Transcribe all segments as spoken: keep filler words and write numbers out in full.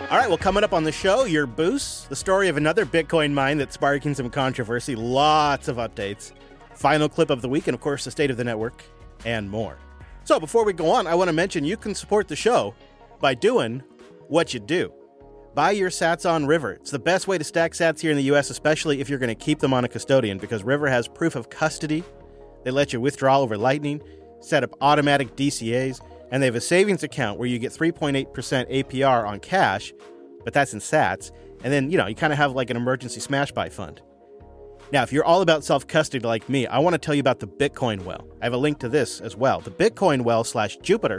All right, well, coming up on the show, your boost, the story of another Bitcoin mine that's sparking some controversy, lots of updates, final clip of the week, and of course, the state of the network, and more. So before we go on, I want to mention you can support the show by doing what you do. Buy your sats on River. It's the best way to stack sats here in the U S, especially if you're going to keep them on a custodian, because River has proof of custody. They let you withdraw over Lightning, set up automatic D C As, and they have a savings account where you get three point eight percent A P R on cash, but that's in sats. And then, you know, you kind of have like an emergency smash buy fund. Now, if you're all about self-custody like me, I want to tell you about the Bitcoin Well. I have a link to this as well. The Bitcoin Well slash Jupiter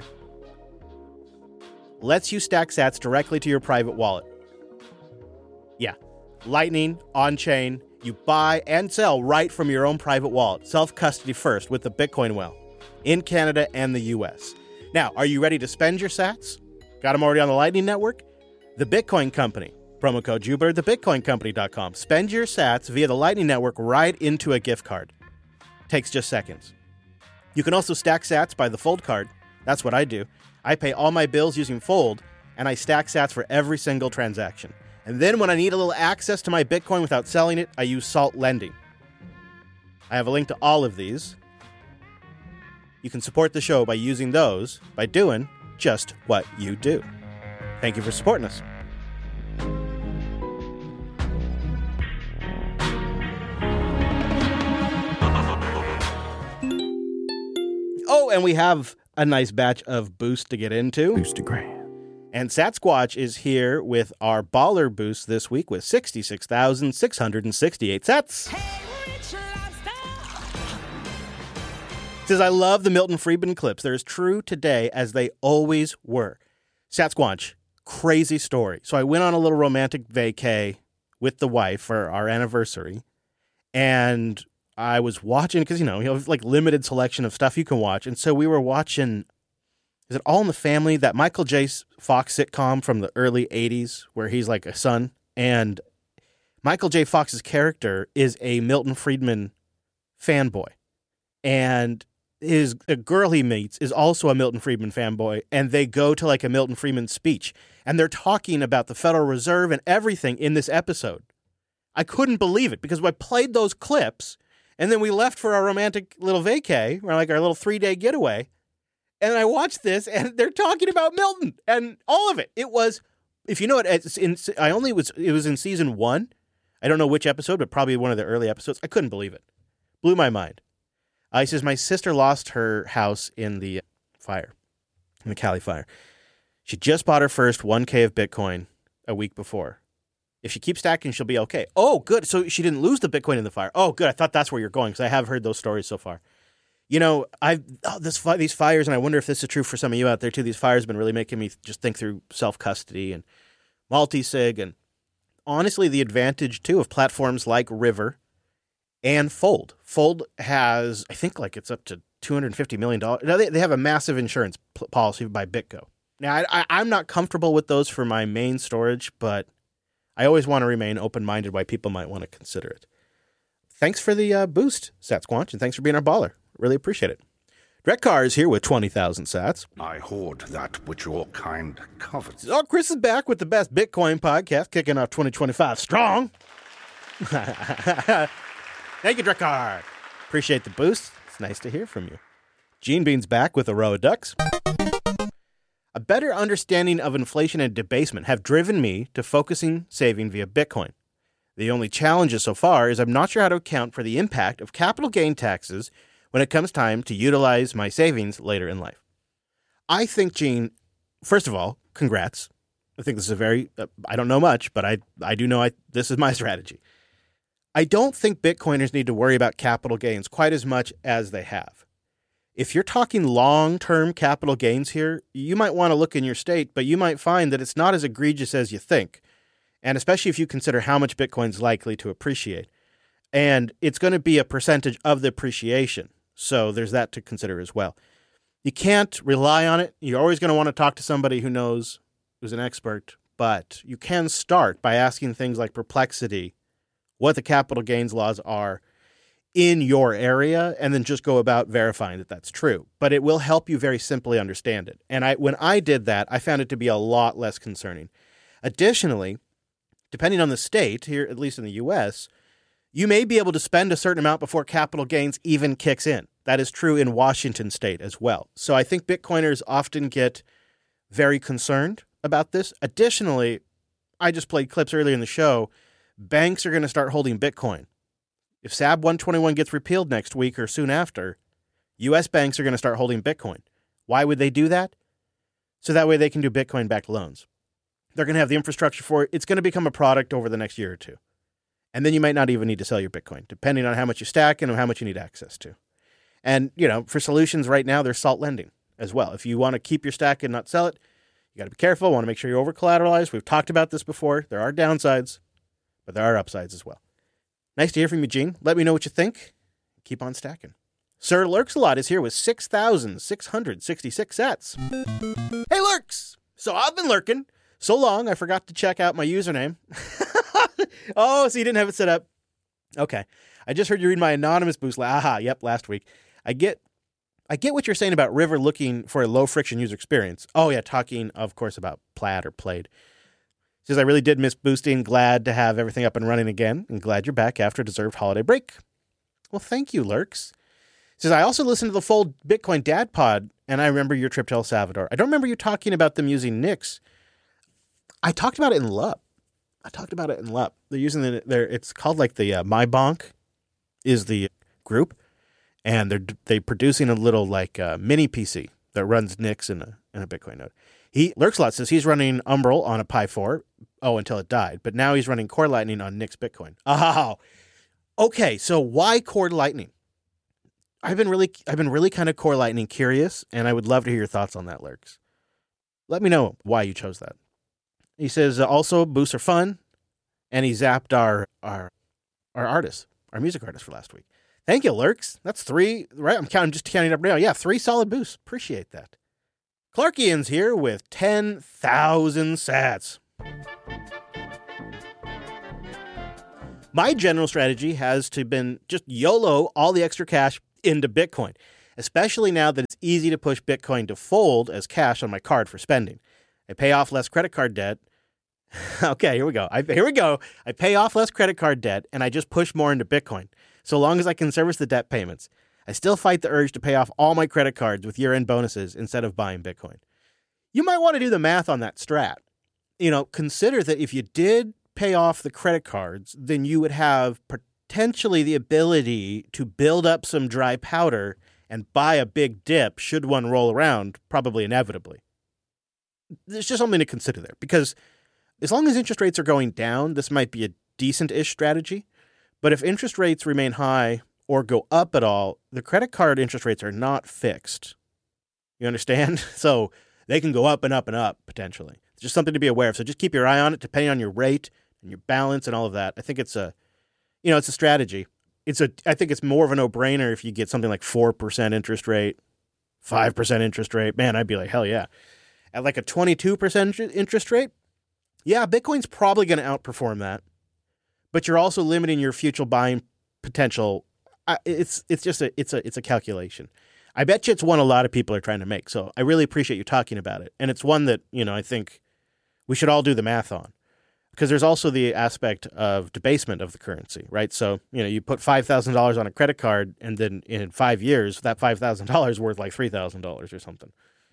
lets you stack sats directly to your private wallet. Yeah, Lightning, on-chain, you buy and sell right from your own private wallet. Self-custody first with the Bitcoin Well in Canada and the U S. Now, are you ready to spend your sats? Got them already on the Lightning Network? The Bitcoin Company. Promo code Jupiter, the bitcoin company dot com. Spend your sats via the Lightning Network right into a gift card. Takes just seconds. You can also stack sats by the Fold card. That's what I do. I pay all my bills using Fold, and I stack sats for every single transaction. And then when I need a little access to my Bitcoin without selling it, I use Salt Lending. I have a link to all of these. You can support the show by using those, by doing just what you do. Thank you for supporting us. Oh, and we have a nice batch of boost to get into. Boostagram. And Satsquatch is here with our baller boost this week with sixty-six thousand six hundred sixty-eight sats. Says, I love the Milton Friedman clips. They're as true today as they always were. Satsquatch, crazy story. So I went on a little romantic vacay with the wife for our anniversary, and I was watching, because, you know, you have like limited selection of stuff you can watch. And so we were watching, is it All in the Family? That Michael J. Fox sitcom from the early eighties where he's like a son. And Michael J. Fox's character is a Milton Friedman fanboy. And his a girl he meets is also a Milton Friedman fanboy. And they go to like a Milton Friedman speech. And they're talking about the Federal Reserve and everything in this episode. I couldn't believe it because I played those clips. And then we left for our romantic little vacay, or like our little three-day getaway. And I watched this, and they're talking about Milton and all of it. It was, if you know it, it's in, I only was, it was in season one. I don't know which episode, but probably one of the early episodes. I couldn't believe it. Blew my mind. Uh, he says, my sister lost her house in the fire, in the Cali fire. She just bought her first one K of Bitcoin a week before. If she keeps stacking, she'll be okay. Oh, good. So she didn't lose the Bitcoin in the fire. Oh, good. I thought that's where you're going because I have heard those stories so far. You know, I've oh, this these fires, and I wonder if this is true for some of you out there too. These fires have been really making me just think through self-custody and multi-sig, and honestly, the advantage too of platforms like River and Fold. Fold has, I think, like it's up to two hundred fifty million dollars. Now they they have a massive insurance p- policy by BitGo. Now I, I, I'm not comfortable with those for my main storage, but I always want to remain open-minded why people might want to consider it. Thanks for the uh, boost, Satsquatch, and thanks for being our baller. Really appreciate it. Drekar is here with twenty thousand sats. I hoard that which your kind covets. Oh, Chris is back with the best Bitcoin podcast, kicking off twenty twenty-five strong. Thank you, Drekar. Appreciate the boost. It's nice to hear from you. Gene Bean's back with a row of ducks. A better understanding of inflation and debasement have driven me to focusing saving via Bitcoin. The only challenge so far is I'm not sure how to account for the impact of capital gain taxes when it comes time to utilize my savings later in life. I think, Gene, first of all, congrats. I think this is a very, uh, I don't know much, but I, I do know I, this is my strategy. I don't think Bitcoiners need to worry about capital gains quite as much as they have. If you're talking long-term capital gains here, you might want to look in your state, but you might find that it's not as egregious as you think, and especially if you consider how much Bitcoin's likely to appreciate. And it's going to be a percentage of the appreciation, so there's that to consider as well. You can't rely on it. You're always going to want to talk to somebody who knows, who's an expert, but you can start by asking things like Perplexity, what the capital gains laws are in your area, and then just go about verifying that that's true. But it will help you very simply understand it. And I, when I did that, I found it to be a lot less concerning. Additionally, depending on the state, here at least in the U S, you may be able to spend a certain amount before capital gains even kicks in. That is true in Washington state as well. So I think Bitcoiners often get very concerned about this. Additionally, I just played clips earlier in the show. Banks are going to start holding Bitcoin. If S A B one twenty-one gets repealed next week or soon after, U S banks are going to start holding Bitcoin. Why would they do that? So that way they can do Bitcoin-backed loans. They're going to have the infrastructure for it. It's going to become a product over the next year or two. And then you might not even need to sell your Bitcoin, depending on how much you stack and how much you need access to. And, you know, for solutions right now, there's salt lending as well. If you want to keep your stack and not sell it, you got to be careful. Want to make sure you're over-collateralized. We've talked about this before. There are downsides, but there are upsides as well. Nice to hear from you, Gene. Let me know what you think. Keep on stacking. Sir Lurks-a-Lot is here with six thousand six hundred sixty-six sats. Hey, Lurks! So I've been lurking so long I forgot to check out my username. Oh, so you didn't have it set up. Okay. I just heard you read my anonymous boost. Aha, yep, last week. I get I get what you're saying about River looking for a low-friction user experience. Oh, yeah, talking, of course, about Plaid or Played. Says, I really did miss boosting. Glad to have everything up and running again, and glad you're back after a deserved holiday break. Well, thank you, Lurks. Says, I also listened to the full Bitcoin Dad Pod, and I remember your trip to El Salvador. I don't remember you talking about them using Nix. I talked about it in L U P. I talked about it in L U P. They're using the, they're, it's called like the uh, MyBonk is the group, and they're they producing a little like uh, mini P C that runs Nix in a in a Bitcoin node. He Lurks-a-Lot says he's running Umbrel on a Pi four. Oh, until it died, but now he's running Core Lightning on Nix Bitcoin. Oh, okay. So why Core Lightning? I've been really I've been really kind of Core Lightning curious, and I would love to hear your thoughts on that, Lurks. Let me know why you chose that. He says, uh, also, boosts are fun, and he zapped our, our our artists, our music artists for last week. Thank you, Lurks. That's three, right? I'm counting, just counting up now. Yeah, three solid boosts. Appreciate that. Clarkian's here with ten thousand sats. My general strategy has to been just YOLO all the extra cash into Bitcoin, especially now that it's easy to push Bitcoin to fold as cash on my card for spending. I pay off less credit card debt. Okay, here we go. I, here we go. I pay off less credit card debt, and I just push more into Bitcoin, so long as I can service the debt payments. I still fight the urge to pay off all my credit cards with year-end bonuses instead of buying Bitcoin. You might want to do the math on that strat. You know, consider that if you did pay off the credit cards, then you would have potentially the ability to build up some dry powder and buy a big dip should one roll around, probably inevitably. There's just something to consider there, because as long as interest rates are going down, this might be a decent-ish strategy. But if interest rates remain high or go up at all, the credit card interest rates are not fixed. You understand? So they can go up and up and up, potentially. It's just something to be aware of. So just keep your eye on it, depending on your rate and your balance and all of that. I think it's a, you know, it's a strategy. It's a, I think it's more of a no-brainer if you get something like four percent interest rate, five percent interest rate. Man, I'd be like, hell yeah. At like a twenty-two percent interest rate, yeah, Bitcoin's probably going to outperform that. But you're also limiting your future buying potential. It's it's just a it's a it's a calculation. I bet you it's one a lot of people are trying to make. So I really appreciate you talking about it. And it's one that, you know, I think we should all do the math on. Because there's also the aspect of debasement of the currency, right? So, you know, you put five thousand dollars on a credit card, and then in five years, that five thousand dollars is worth like three thousand dollars or something.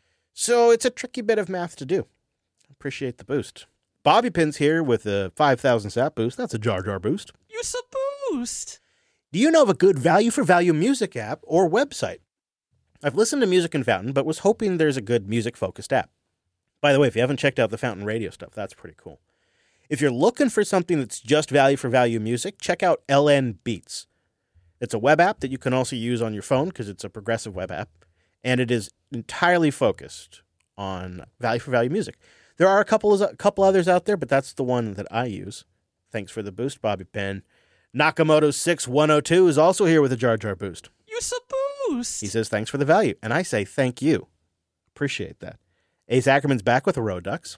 So it's a tricky bit of math to do. Appreciate the boost. Bobby Pin's here with a five thousand sat boost. That's a Jar Jar boost. Use a boost. Do you know of a good value-for-value music app or website? I've listened to Music and Fountain, but was hoping there's a good music-focused app. By the way, if you haven't checked out the Fountain Radio stuff, that's pretty cool. If you're looking for something that's just value-for-value music, check out L N Beats. It's a web app that you can also use on your phone because it's a progressive web app, and it is entirely focused on value-for-value music. There are a couple of, a couple others out there, but that's the one that I use. Thanks for the boost, Bobby Penn. Nakamoto six one oh two is also here with a Jar Jar boost. Use a boost. He says, thanks for the value. And I say, thank you. Appreciate that. Ace Ackerman's back with a Rodux.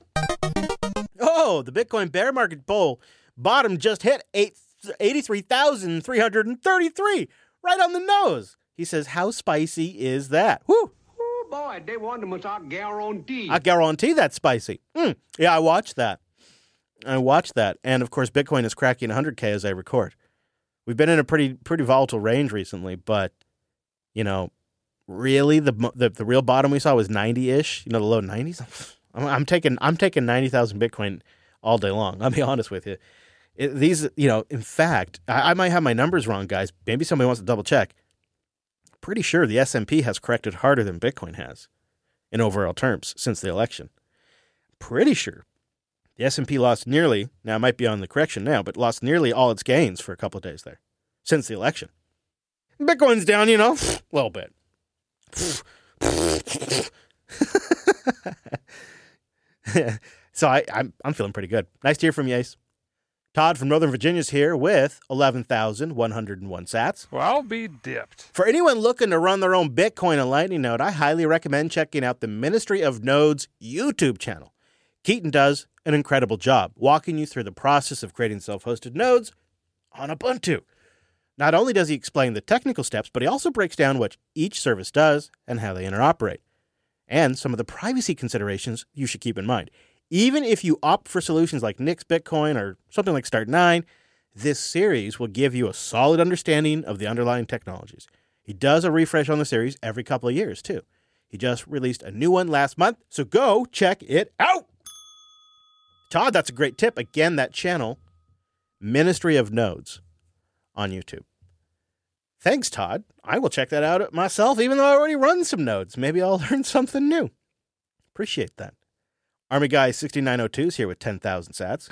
Oh, the Bitcoin bear market bull bottom just hit eighty-three thousand three hundred thirty-three. Right on the nose. He says, how spicy is that? Whew. Boy, they want them, I guarantee. I guarantee that's spicy. Mm, yeah, I watched that. I watched that. And, of course, Bitcoin is cracking one hundred K as I record. We've been in a pretty pretty volatile range recently, but, you know, really the the, the real bottom we saw was ninety-ish, you know, the low nineties. I'm, I'm taking I'm taking ninety thousand Bitcoin all day long. I'll be honest with you. It, these, you know, in fact, I, I might have my numbers wrong, guys. Maybe somebody wants to double check. Pretty sure the S and P has corrected harder than Bitcoin has in overall terms since the election. Pretty sure. The S and P lost nearly, now it might be on the correction now, but lost nearly all its gains for a couple of days there since the election. Bitcoin's down, you know, a little bit. So I, I'm I'm feeling pretty good. Nice to hear from you, Ace. Todd from Northern Virginia's here with eleven thousand one hundred one sats. Well, I'll be dipped. For anyone looking to run their own Bitcoin and Lightning node, I highly recommend checking out the Ministry of Nodes YouTube channel. Keaton does an incredible job walking you through the process of creating self-hosted nodes on Ubuntu. Not only does he explain the technical steps, but he also breaks down what each service does and how they interoperate, and some of the privacy considerations you should keep in mind. Even if you opt for solutions like Nix Bitcoin or something like Start nine, this series will give you a solid understanding of the underlying technologies. He does a refresh on the series every couple of years, too. He just released a new one last month, so go check it out. Todd, that's a great tip. Again, that channel, Ministry of Nodes, on YouTube. Thanks, Todd. I will check that out myself, even though I already run some nodes. Maybe I'll learn something new. Appreciate that. Army Guy sixty-nine oh two is here with ten thousand sats.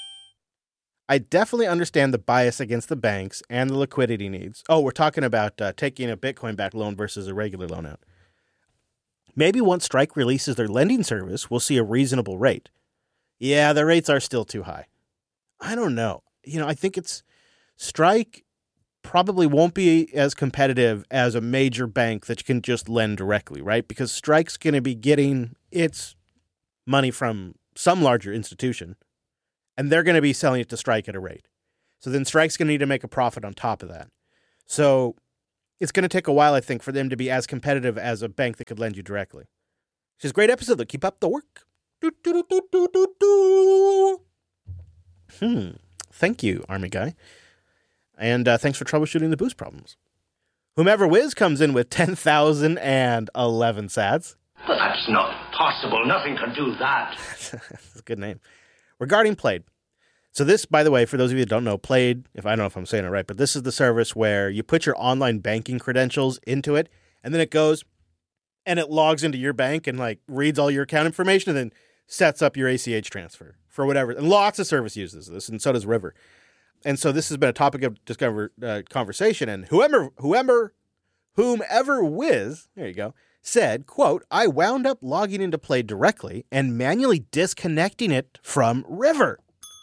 I definitely understand the bias against the banks and the liquidity needs. Oh, we're talking about uh, taking a Bitcoin-backed loan versus a regular loan out. Maybe once Strike releases their lending service, we'll see a reasonable rate. Yeah, the rates are still too high. I don't know. You know, I think it's Strike probably won't be as competitive as a major bank that can just lend directly, right? Because Strike's going to be getting its money from some larger institution, and they're going to be selling it to Strike at a rate. So then Strike's going to need to make a profit on top of that. So it's going to take a while, I think, for them to be as competitive as a bank that could lend you directly. Which is a great episode, though. Keep up the work. Do, do, do, do, do, do, do. Hmm. Thank you, Army Guy. And uh, thanks for troubleshooting the boost problems. Whomever Wiz comes in with ten thousand eleven sats. But that's not possible. Nothing can do that. That's a good name. Regarding Plaid. So this, by the way, for those of you that don't know, Plaid, if I don't know if I'm saying it right, but this is the service where you put your online banking credentials into it, and then it goes and it logs into your bank and like reads all your account information and then sets up your A C H transfer for whatever. And lots of service uses this, and so does River. And so this has been a topic of discover uh, conversation. And whoever, whoever, whomever Wiz, there you go, said, quote, I wound up logging into Plaid directly and manually disconnecting it from River.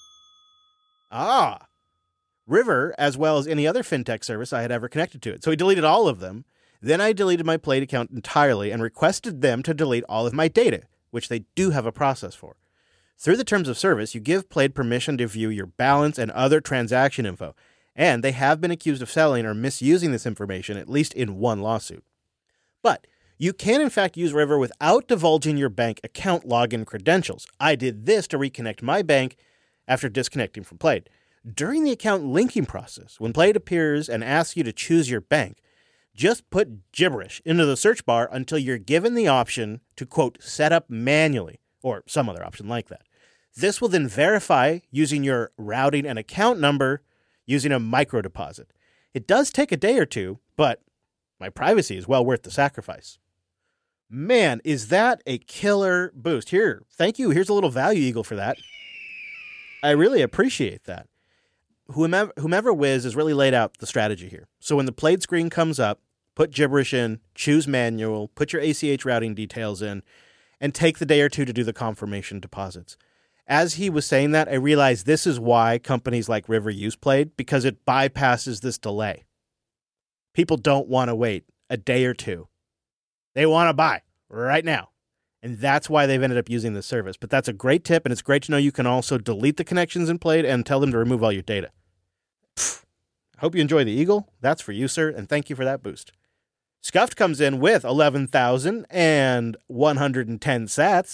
Ah, River, as well as any other fintech service I had ever connected to it. So he deleted all of them. Then I deleted my Plaid account entirely and requested them to delete all of my data, which they do have a process for. Through the terms of service, you give Plaid permission to view your balance and other transaction info, and they have been accused of selling or misusing this information, at least in one lawsuit. But you can, in fact, use River without divulging your bank account login credentials. I did this to reconnect my bank after disconnecting from Plaid. During the account linking process, when Plaid appears and asks you to choose your bank, just put gibberish into the search bar until you're given the option to, quote, set up manually, or some other option like that. This will then verify using your routing and account number using a micro deposit. It does take a day or two, but my privacy is well worth the sacrifice. Man, is that a killer boost. Here, thank you. Here's a little value eagle for that. I really appreciate that. Whomever, whomever Wiz has really laid out the strategy here. So when the Plaid screen comes up, put gibberish in, choose manual, put your A C H routing details in, and take the day or two to do the confirmation deposits. As he was saying that, I realized this is why companies like River use Plaid, because it bypasses this delay. People don't want to wait a day or two. They want to buy right now. And that's why they've ended up using this service. But that's a great tip, and it's great to know you can also delete the connections in Plaid and tell them to remove all your data. Pfft. Hope you enjoy the Eagle. That's for you, sir, and thank you for that boost. Scuffed comes in with eleven thousand one hundred ten sats.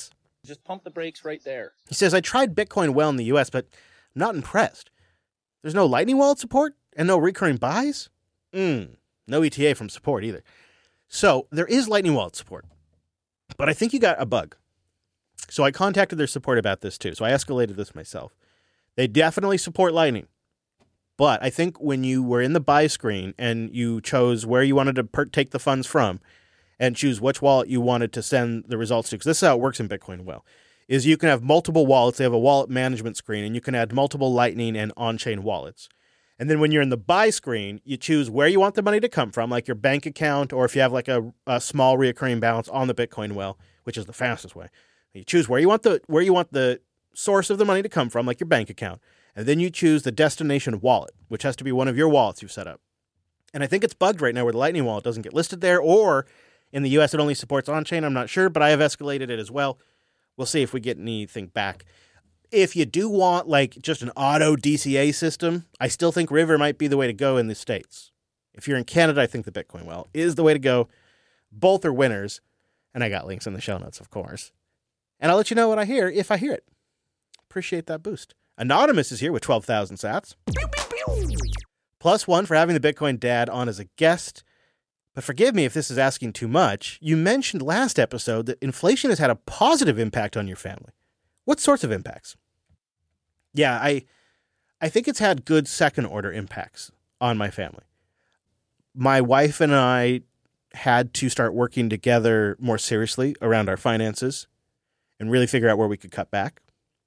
Just pump the brakes right there. He says, I tried Bitcoin well in the U S, but I'm not impressed. There's no Lightning Wallet support and no recurring buys? Mm, no E T A from support either. So there is Lightning Wallet support, but I think you got a bug. So I contacted their support about this too. So I escalated this myself. They definitely support Lightning. But I think when you were in the buy screen and you chose where you wanted to per- take the funds from and choose which wallet you wanted to send the results to, because this is how it works in Bitcoin well, is you can have multiple wallets. They have a wallet management screen, and you can add multiple Lightning and on-chain wallets. And then when you're in the buy screen, you choose where you want the money to come from, like your bank account, or if you have like a, a small reoccurring balance on the Bitcoin well, which is the fastest way. You choose where you want the where you want the source of the money to come from, like your bank account. And then you choose the destination wallet, which has to be one of your wallets you've set up. And I think it's bugged right now where the Lightning wallet doesn't get listed there, or in the U S it only supports on-chain. I'm not sure, but I have escalated it as well. We'll see if we get anything back. If you do want like just an auto D C A system, I still think River might be the way to go in the States. If you're in Canada, I think the Bitcoin well is the way to go. Both are winners. And I got links in the show notes, of course. And I'll let you know what I hear if I hear it. Appreciate that boost. Anonymous is here with twelve thousand sats. Pew, pew, pew. Plus one for having the Bitcoin Dad on as a guest. But forgive me if this is asking too much. You mentioned last episode that inflation has had a positive impact on your family. What sorts of impacts? Yeah, I I think it's had good second-order impacts on my family. My wife and I had to start working together more seriously around our finances and really figure out where we could cut back.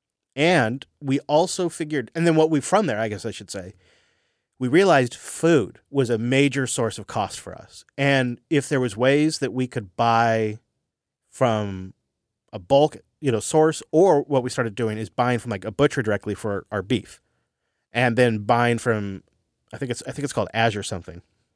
And we also figured, and then what we, from there, I guess I should say, we realized food was a major source of cost for us. And if there was ways that we could buy from a bulk, you know, source, or what we started doing is buying from like a butcher directly for our beef, and then buying from, I think it's, I think it's called Azure something,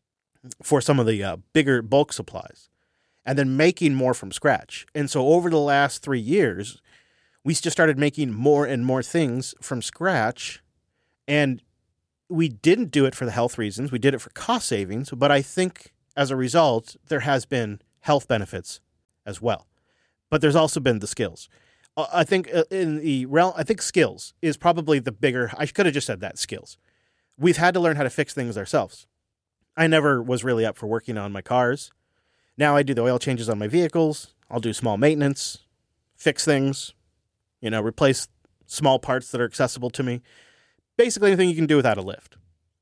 for some of the uh, bigger bulk supplies, and then making more from scratch. And so over the last three years, we just started making more and more things from scratch, and we didn't do it for the health reasons. We did it for cost savings, but I think as a result, there has been health benefits as well. But there's also been the skills. Uh, I think in the realm, I think skills is probably the bigger, I could have just said that, skills. We've had to learn how to fix things ourselves. I never was really up for working on my cars. Now I do the oil changes on my vehicles. I'll do small maintenance, fix things, you know, replace small parts that are accessible to me. Basically anything you can do without a lift.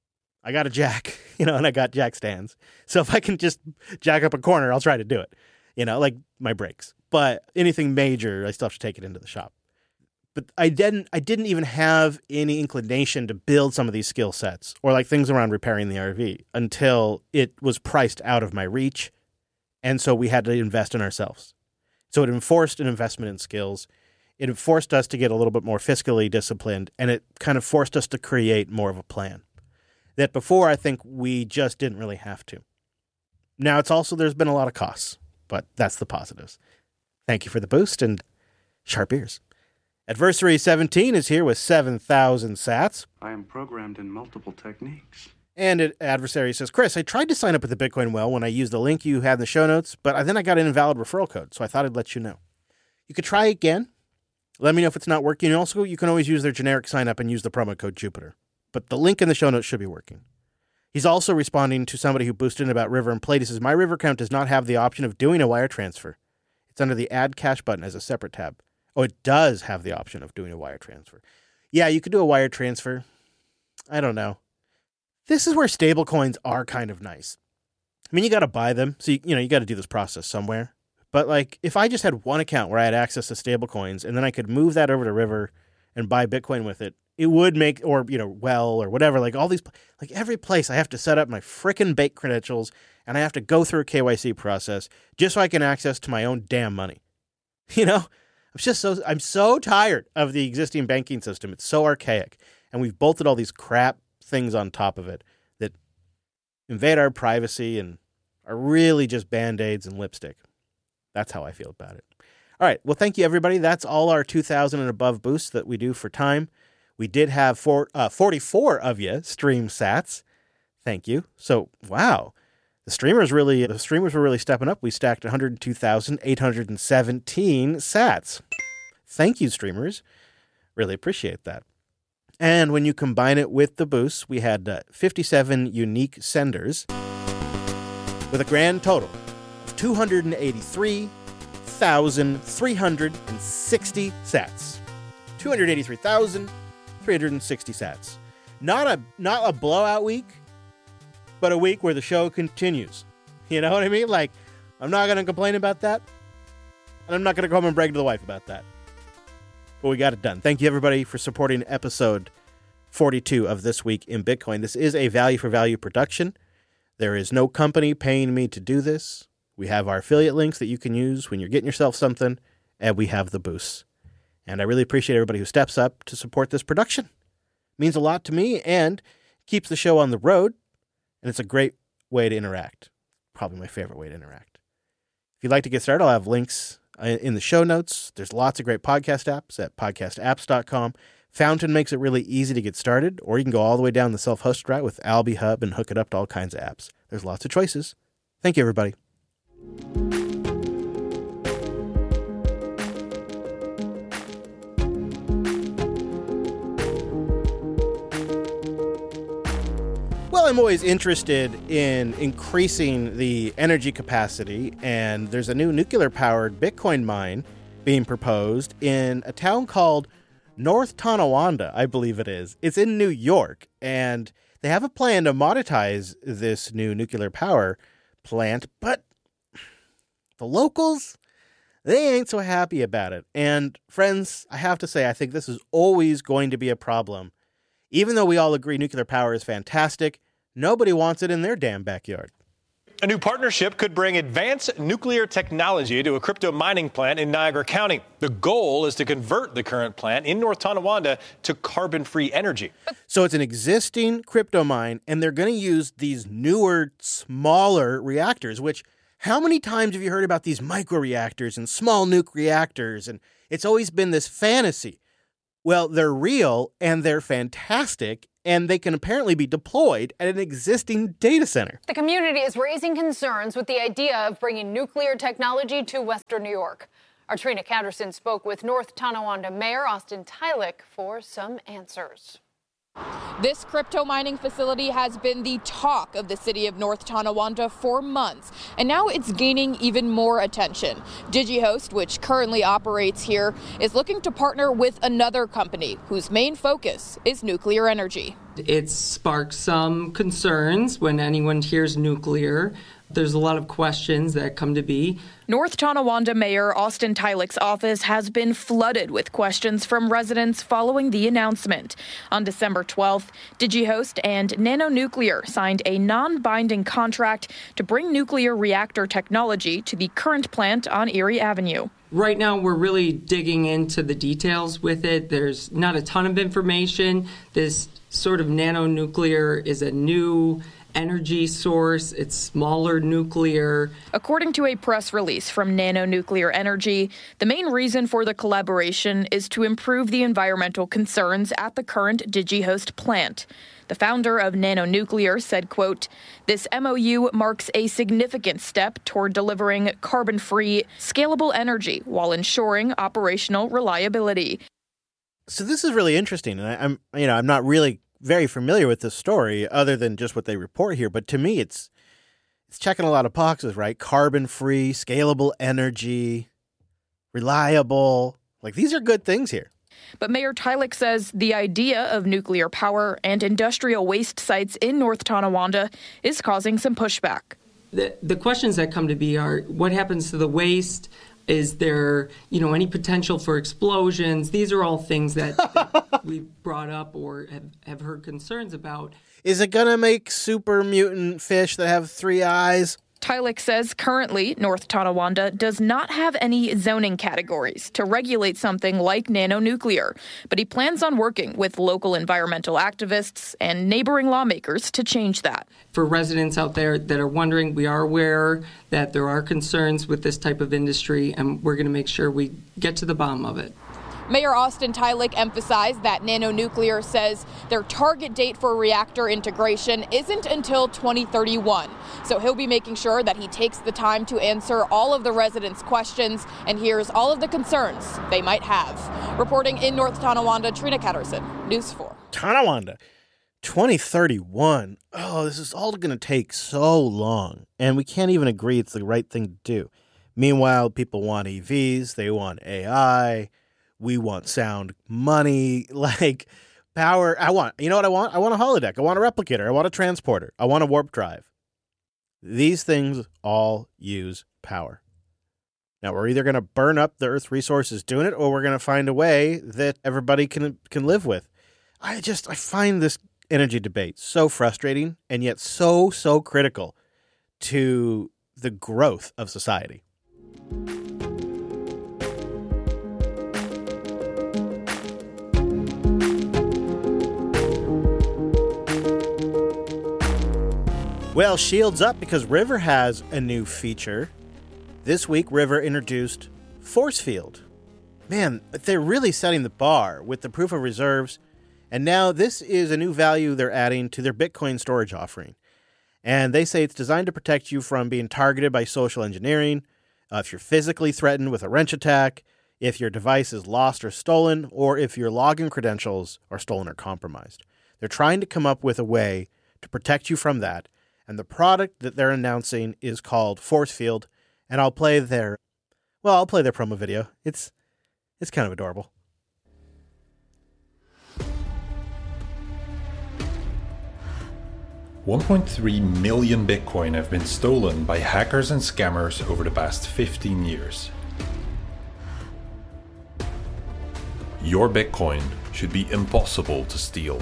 I got a jack, you know, and I got jack stands. So if I can just jack up a corner, I'll try to do it, you know, like my brakes. But anything major, I still have to take it into the shop. But I didn't I didn't even have any inclination to build some of these skill sets or like things around repairing the R V until it was priced out of my reach. And so we had to invest in ourselves. So it enforced an investment in skills. It forced us to get a little bit more fiscally disciplined, and it kind of forced us to create more of a plan that before I think we just didn't really have to. Now it's also, there's been a lot of costs, but that's the positives. Thank you for the boost and sharp ears. Adversary seventeen is here with seven thousand sats. I am programmed in multiple techniques. And it, Adversary says, Chris, I tried to sign up with the Bitcoin Well when I used the link you had in the show notes, but then I got an invalid referral code, so I thought I'd let you know. You could try again. Let me know if it's not working. And also, you can always use their generic sign up and use the promo code Jupiter. But the link in the show notes should be working. He's also responding to somebody who boosted in about River and played. He says, my River account does not have the option of doing a wire transfer. It's under the Add Cash button as a separate tab. Oh, it does have the option of doing a wire transfer. Yeah, you could do a wire transfer. I don't know. This is where stablecoins are kind of nice. I mean, you got to buy them. So, you, you know, you got to do this process somewhere. But like, if I just had one account where I had access to stablecoins and then I could move that over to River and buy Bitcoin with it, it would make, or, you know, Well or whatever, like all these, like every place I have to set up my frickin' bank credentials and I have to go through a K Y C process just so I can access to my own damn money. You know, I'm just so, I'm so tired of the existing banking system. It's so archaic. And we've bolted all these crap things on top of it that invade our privacy and are really just Band-Aids and lipstick. That's how I feel about it. All right. Well, thank you, everybody. That's all our two thousand and above boosts that we do for time. We did have four, uh, forty-four of you stream sats. Thank you. So, wow. The streamers really, the streamers were really stepping up. We stacked one hundred two thousand eight hundred seventeen sats. Thank you, streamers. Really appreciate that. And when you combine it with the boost, we had uh, fifty-seven unique senders with a grand total of two hundred eighty-three thousand three hundred sixty sats. two hundred eighty-three thousand three hundred sixty sats. Not a not a blowout week, but a week where the show continues. You know what I mean? Like, I'm not going to complain about that, and I'm not going to go home and brag to the wife about that. But we got it done. Thank you, everybody, for supporting episode forty-two of This Week in Bitcoin. This is a value-for-value production. There is no company paying me to do this. We have our affiliate links that you can use when you're getting yourself something, and we have the boosts. And I really appreciate everybody who steps up to support this production. It means a lot to me and keeps the show on the road, and it's a great way to interact. Probably my favorite way to interact. If you'd like to get started, I'll have links in the show notes. There's lots of great podcast apps at podcast apps dot com. Fountain makes it really easy to get started, or you can go all the way down the self-hosted route with Alby Hub and hook it up to all kinds of apps. There's lots of choices. Thank you, everybody. Well, I'm always interested in increasing the energy capacity, and there's a new nuclear-powered Bitcoin mine being proposed in a town called North Tonawanda, I believe it is. It's in New York, and they have a plan to monetize this new nuclear power plant, but the locals, they ain't so happy about it. And friends, I have to say, I think this is always going to be a problem. Even though we all agree nuclear power is fantastic, nobody wants it in their damn backyard. A new partnership could bring advanced nuclear technology to a crypto mining plant in Niagara County. The goal is to convert the current plant in North Tonawanda to carbon-free energy. So it's an existing crypto mine, and they're going to use these newer, smaller reactors, which how many times have you heard about these microreactors and small nuke reactors? And it's always been this fantasy. Well, they're real, and they're fantastic, and they can apparently be deployed at an existing data center. The community is raising concerns with the idea of bringing nuclear technology to Western New York. Our Trina Canderson spoke with North Tonawanda Mayor Austin Tylick for some answers. This crypto mining facility has been the talk of the city of North Tonawanda for months, and now it's gaining even more attention. DigiHost, which currently operates here, is looking to partner with another company whose main focus is nuclear energy. It sparks some concerns when anyone hears nuclear. There's a lot of questions that come to be. North Tonawanda Mayor Austin Tylick's office has been flooded with questions from residents following the announcement. On December twelfth, DigiHost and Nano Nuclear signed a non-binding contract to bring nuclear reactor technology to the current plant on Erie Avenue. Right now, we're really digging into the details with it. There's not a ton of information. This sort of nano nuclear is a new energy source. It's smaller nuclear. According to a press release from Nano Nuclear Energy, the main reason for the collaboration is to improve the environmental concerns at the current DigiHost plant. The founder of Nano Nuclear said, quote, "This M O U marks a significant step toward delivering carbon-free, scalable energy while ensuring operational reliability." So this is really interesting, and I, I'm, you know, I'm not really very familiar with this story other than just what they report here, but to me, it's it's checking a lot of boxes, right? Carbon-free, scalable energy, reliable. Like, these are good things here. But Mayor Tylick says the idea of nuclear power and industrial waste sites in North Tonawanda is causing some pushback. The, the questions that come to be are, what happens to the waste? Is there, you know, any potential for explosions? These are all things that, that we've brought up or have, have heard concerns about. Is it going to make super mutant fish that have three eyes? Tylick says currently North Tonawanda does not have any zoning categories to regulate something like nanonuclear, but he plans on working with local environmental activists and neighboring lawmakers to change that. For residents out there that are wondering, we are aware that there are concerns with this type of industry, and we're going to make sure we get to the bottom of it. Mayor Austin Tylick emphasized that Nano Nuclear says their target date for reactor integration isn't until twenty thirty-one. So he'll be making sure that he takes the time to answer all of the residents' questions and hears all of the concerns they might have. Reporting in North Tonawanda, Trina Catterson, News four. Tonawanda, twenty thirty-one. Oh, this is all going to take so long. And we can't even agree it's the right thing to do. Meanwhile, people want E Vs, they want A I, we want sound money, like power. I want, you know what I want? I want a holodeck. I want a replicator. I want a transporter. I want a warp drive. These things all use power. Now, we're either going to burn up the Earth's resources doing it, or we're going to find a way that everybody can can live with. I just, I find this energy debate so frustrating and yet so, so critical to the growth of society. Well, Shield's up because River has a new feature. This week, River introduced Force Field. Man, they're really setting the bar with the proof of reserves. And now this is a new value they're adding to their Bitcoin storage offering. And they say it's designed to protect you from being targeted by social engineering, uh, if you're physically threatened with a wrench attack, if your device is lost or stolen, or if your login credentials are stolen or compromised. They're trying to come up with a way to protect you from that. And the product that they're announcing is called Force Field. And I'll play their, well, I'll play their promo video. It's, it's kind of adorable. one point three million Bitcoin have been stolen by hackers and scammers over the past fifteen years. Your Bitcoin should be impossible to steal.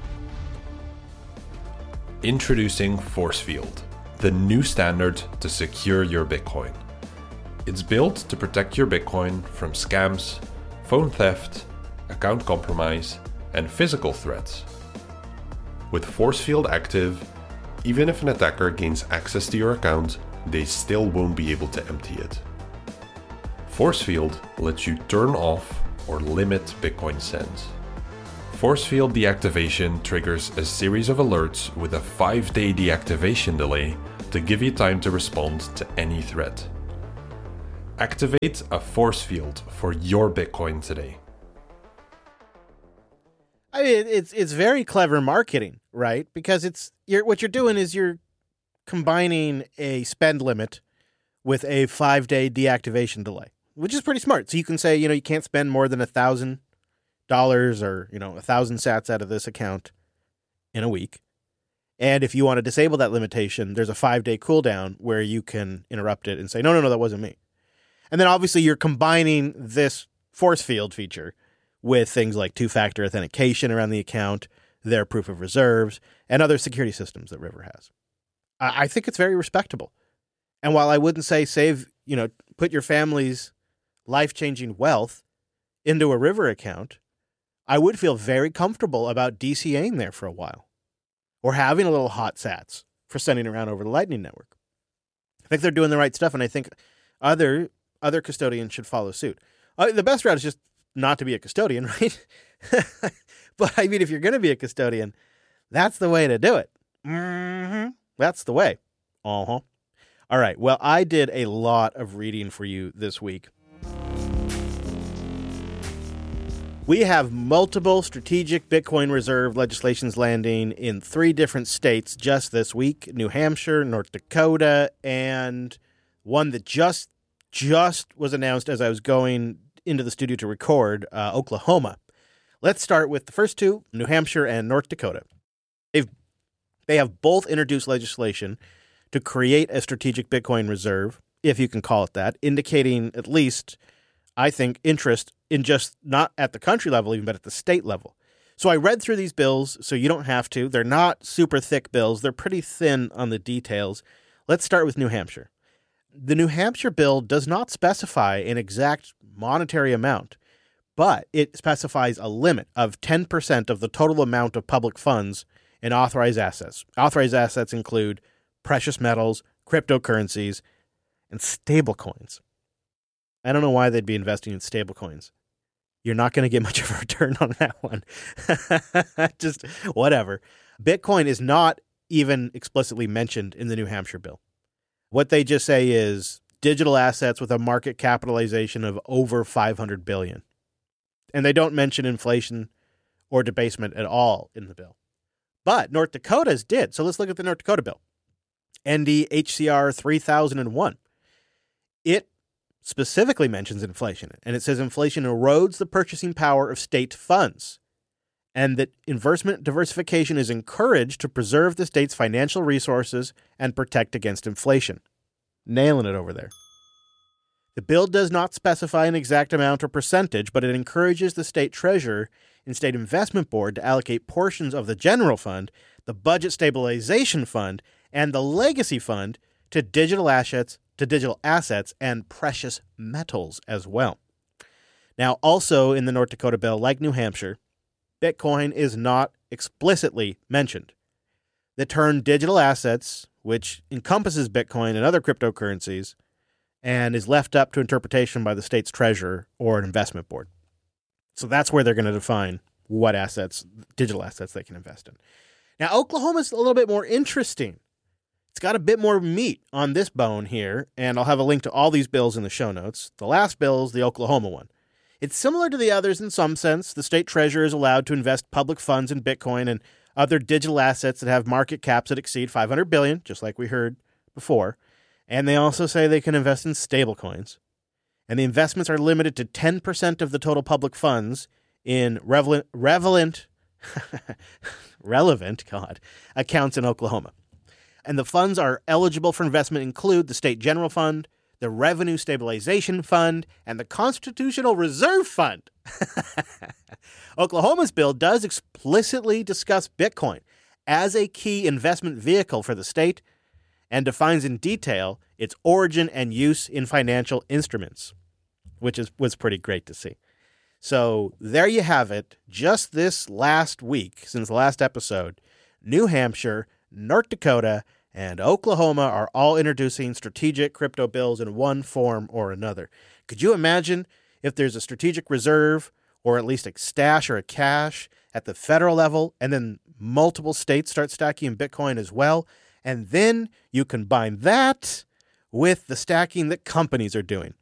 Introducing Force Field, the new standard to secure your Bitcoin. It's built to protect your Bitcoin from scams, phone theft, account compromise, and physical threats. With Force Field active, even if an attacker gains access to your account, they still won't be able to empty it. Force Field lets you turn off or limit Bitcoin sends. Force Field deactivation triggers a series of alerts with a five day deactivation delay to give you time to respond to any threat. Activate a Force Field for your Bitcoin today. I mean, it's it's very clever marketing, right? Because it's you're what you're doing is you're combining a spend limit with a five day deactivation delay, which is pretty smart. So you can say, you know, you can't spend more than a thousand dollars or, you know, a thousand sats out of this account in a week. And if you want to disable that limitation, there's a five day cooldown where you can interrupt it and say, no, no, no, that wasn't me. And then obviously you're combining this Force Field feature with things like two-factor authentication around the account, their proof of reserves, and other security systems that River has. I, I think it's very respectable. And while I wouldn't say save, you know, put your family's life-changing wealth into a River account, I would feel very comfortable about DCAing there for a while or having a little hot sats for sending around over the Lightning Network. I think they're doing the right stuff, and I think other other custodians should follow suit. Uh, the best route is just not to be a custodian, right? But I mean, if you're going to be a custodian, that's the way to do it. Mm-hmm. That's the way. Uh-huh. All right. Well, I did a lot of reading for you this week. We have multiple strategic Bitcoin reserve legislations landing in three different states just this week: New Hampshire, North Dakota, and one that just just was announced as I was going into the studio to record, uh, Oklahoma. Let's start with the first two, New Hampshire and North Dakota. They've, they have both introduced legislation to create a strategic Bitcoin reserve, if you can call it that, indicating at least, I think, interest in just not at the country level even, but at the state level. So I read through these bills so you don't have to. They're not super thick bills. They're pretty thin on the details. Let's start with New Hampshire. The New Hampshire bill does not specify an exact monetary amount, but it specifies a limit of ten percent of the total amount of public funds in authorized assets. Authorized assets include precious metals, cryptocurrencies, and stablecoins. I don't know why they'd be investing in stablecoins. you're not going to get much of a return on that one. Just whatever. Bitcoin is not even explicitly mentioned in the New Hampshire bill. What they just say is digital assets with a market capitalization of over five hundred billion dollars. And they don't mention inflation or debasement at all in the bill. But North Dakota's did. So let's look at the North Dakota bill. N D H C R three thousand one. It specifically mentions inflation, and it says inflation erodes the purchasing power of state funds, and that investment diversification is encouraged to preserve the state's financial resources and protect against inflation. Nailing it over there. The bill does not specify an exact amount or percentage, but it encourages the state treasurer and state investment board to allocate portions of the general fund, the budget stabilization fund, and the legacy fund to digital assets, to digital assets and precious metals as well. Now, also in the North Dakota bill, like New Hampshire, Bitcoin is not explicitly mentioned. The term digital assets, which encompasses Bitcoin and other cryptocurrencies, and is left up to interpretation by the state's treasurer or an investment board. So that's where they're going to define what assets, digital assets, they can invest in. Now, Oklahoma's a little bit more interesting. It's got a bit more meat on this bone here, and I'll have a link to all these bills in the show notes. The last bill is the Oklahoma one. It's similar to the others in some sense. The state treasurer is allowed to invest public funds in Bitcoin and other digital assets that have market caps that exceed five hundred billion dollars, just like we heard before. And they also say they can invest in stablecoins. And the investments are limited to ten percent of the total public funds in relevant, relevant, relevant, God, accounts in Oklahoma. And the funds are eligible for investment include the State General Fund, the Revenue Stabilization Fund, and the Constitutional Reserve Fund. Oklahoma's bill does explicitly discuss Bitcoin as a key investment vehicle for the state and defines in detail its origin and use in financial instruments, which is was pretty great to see. So there you have it. Just this last week, since the last episode, New Hampshire, North Dakota, and Oklahoma are all introducing strategic crypto bills in one form or another. Could you imagine if there's a strategic reserve or at least a stash or a cache at the federal level, and then multiple states start stacking in Bitcoin as well, and then you combine that with the stacking that companies are doing?